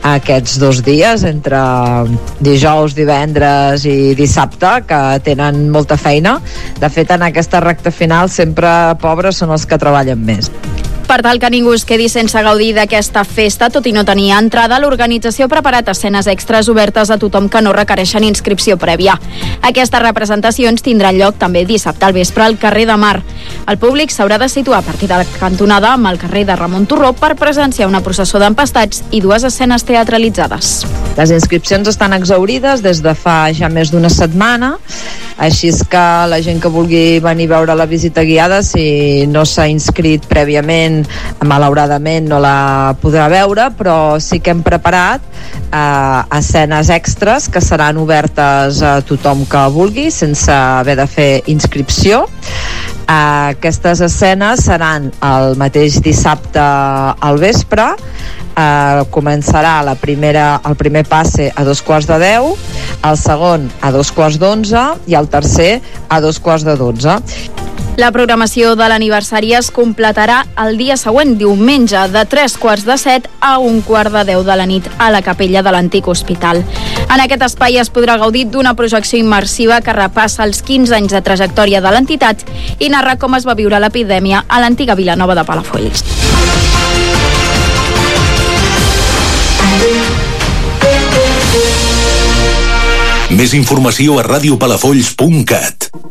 aquests 2 dies, entre dijous, divendres i dissabte, que tenen molta feina. De fet, en aquesta recta final sempre pobres són els que treballen més. Per tal que ningú es quedi sense gaudir d'aquesta festa, tot i no tenir entrada, l'organització ha preparat escenes extres obertes a tothom que no requereixen inscripció prèvia. Aquestes representacions tindran lloc també dissabte al vespre al carrer de Mar. El públic s'haurà de situar a partir de la cantonada amb el carrer de Ramon Turró per presenciar una processó d'empastats i 2 escenes teatralitzades. Les inscripcions estan exhaurides des de fa ja més d'1 setmana, així és que la gent que vulgui venir a veure la visita guiada, si no s'ha inscrit prèviament, malauradament no la podrà veure, però sí que hem preparat escenes extres que seran obertes a tothom que vulgui sense haver de fer inscripció. Aquestes escenes seran el mateix dissabte al vespre. Començarà el primer passe a 9:45, el segon a 11:45 i el tercer a 11:45. La programació de l'aniversari es completarà el dia següent, diumenge, de 7:15 a 1:15 de la nit a la capella de l'antic hospital. En aquest espai es podrà gaudir d'una projecció immersiva que repassa els 15 anys de trajectòria de l'entitat i narra com es va viure l'epidèmia a l'antiga Vilanova de Palafolls. Més informació a radiopalafolls.cat.